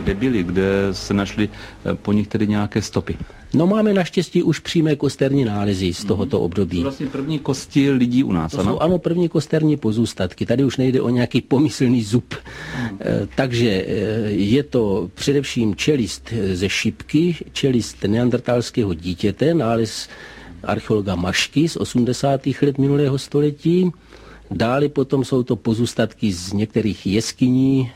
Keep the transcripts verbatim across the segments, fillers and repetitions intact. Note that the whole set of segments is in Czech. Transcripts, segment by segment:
kde byli, kde se našly po nich tedy nějaké stopy? No máme naštěstí už přímé kosterní nálezy z tohoto období. To vlastně první kosti lidí u nás, to ano? Jsou, ano, první kosterní pozůstatky. Tady už nejde o nějaký pomyslný zub. Hmm. E, takže je to především čelist ze šipky, čelist neandertalského dítěte, nález archeologa Mašky z osmdesátých let minulého století. Dále potom jsou to pozůstatky z některých jeskyní,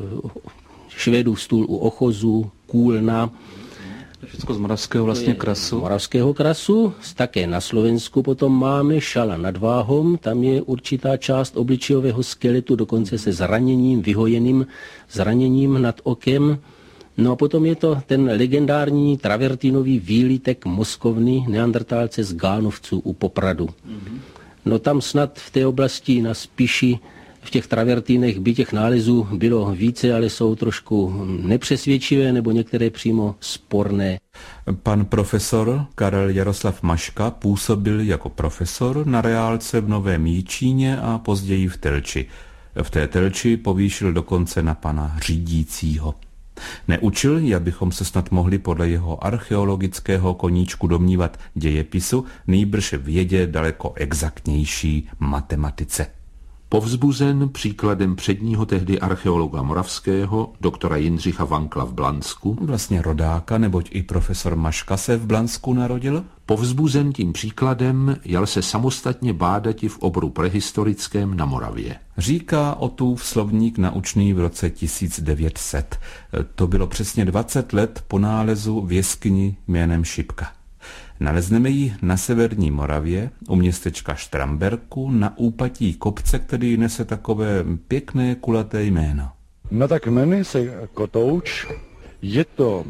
Švédův stůl u Ochozu, Kůlna. Všechno z Moravského vlastně krasu. Z Moravského krasu. Také na Slovensku potom máme Šala nad Váhom. Tam je určitá část obličejového skeletu, dokonce se zraněním, vyhojeným zraněním nad okem. No a potom je to ten legendární travertinový výlitek mozkovny neandertálce z Gánovců u Popradu. Mm-hmm. No tam snad v té oblasti na Spiši, v těch travertínech by těch nálezů bylo více, ale jsou trošku nepřesvědčivé nebo některé přímo sporné. Pan profesor Karel Jaroslav Maška působil jako profesor na reálce v Novém Jičíně a později v Telči. V té Telči povýšil dokonce na pana řídícího. Neučil, jak bychom se snad mohli podle jeho archeologického koníčku domnívat dějepisu, nýbrž vědě daleko exaktnější matematice. Povzbuzen příkladem předního tehdy archeologa moravského, doktora Jindřicha Vankla v Blansku, vlastně rodáka, neboť i profesor Maška se v Blansku narodil, povzbuzen tím příkladem jal se samostatně bádati v oboru prehistorickém na Moravě. Říká Ottův slovník naučný v roce tisíc devět set. To bylo přesně dvacet let po nálezu v jeskyni jménem Šipka. Nalezneme ji na severní Moravě, u městečka Štramberku, na úpatí kopce, který nese takové pěkné kulaté jméno. No tak jmenuje se Kotouč, je to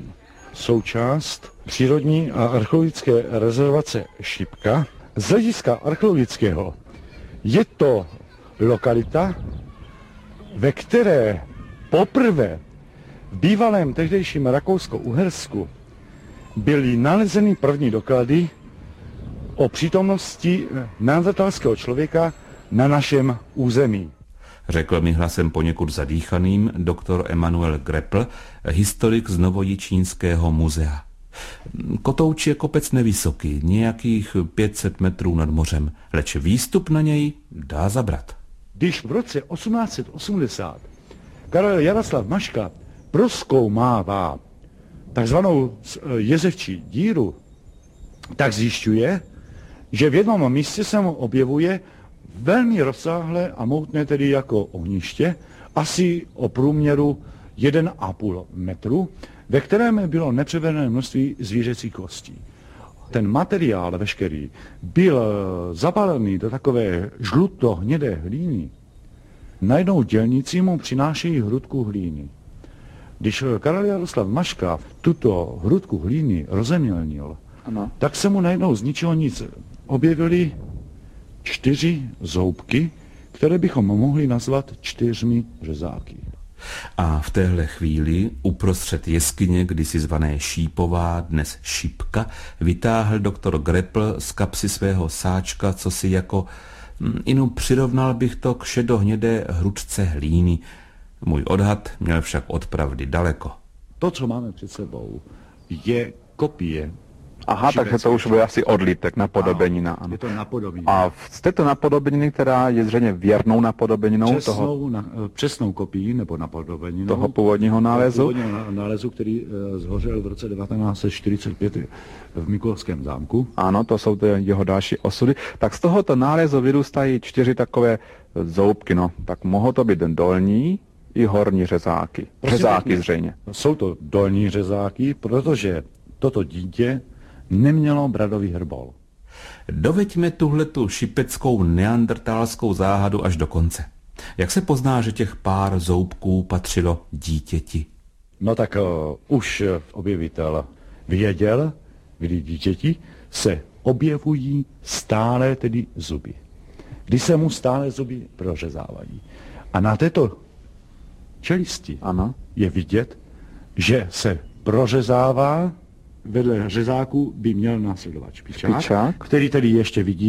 součást přírodní a archeologické rezervace Šipka. Z hlediska archeologického je to lokalita, ve které poprvé v bývalém tehdejším Rakousko-Uhersku byly nalezeny první doklady o přítomnosti neandertalského člověka na našem území. Řekl mi hlasem poněkud zadýchaným doktor Emanuel Grepl, historik z Novojičínského muzea. Kotouč je kopec nevysoký, nějakých pět set metrů nad mořem, leč výstup na něj dá zabrat. Když v roce osmnáct set osmdesát Karel Jaroslav Maška prozkoumává takzvanou jezevčí díru, tak zjišťuje, že v jednom místě se mu objevuje velmi rozsáhlé a mohutné, tedy jako ohniště, asi o průměru jeden a půl metru, ve kterém bylo nepřeberné množství zvířecích kostí. Ten materiál veškerý byl zabalený do takové žluto-hnědé hlíny. Najednou dělníci mu přinášejí hrudku hlíny. Když Karel Jaroslav Maška tuto hrudku hlíny rozemělnil, ano, tak se mu najednou z ničeho nic objevily čtyři zoubky, které bychom mohli nazvat čtyřmi řezáky. A v téhle chvíli uprostřed jeskyně, kdysi zvané Šípová, dnes Šipka, vytáhl doktor Grepl z kapsy svého sáčka, co si jako, inu přirovnal bych to k šedohnědé hrudce hlíny. Můj odhad měl však od pravdy daleko. To, co máme před sebou, je kopie. Aha, takže to už bude asi odlitek, napodobenina. Ano, je to napodobenina. A z této napodobeniny, která je zřejmě věrnou napodobeninou přesnou, toho... Na, přesnou kopií nebo napodobeninou toho původního nálezu? Původního nálezu, který uh, zhořel v roce devatenáct set čtyřicet pět v Mikulovském zámku. Ano, to jsou to jeho další osudy. Tak z tohoto nálezu vyrůstají čtyři takové zoubky, no. Tak mohou to být dolní i horní řezáky. Řezáky zřejmě. Jsou to dolní řezáky, protože toto dítě nemělo bradový hrbol. Doveďme tuhletu šipeckou neandertálskou záhadu až do konce. Jak se pozná, že těch pár zoubků patřilo dítěti? No tak uh, už objevitel věděl, kdy dítěti se objevují stále tedy zuby. Kdy se mu stále zuby prořezávají. A na této čelisti ano, je vidět, že se prořezává. Vedle řezáku by měl následovat špičák, špičák, který tedy ještě vidí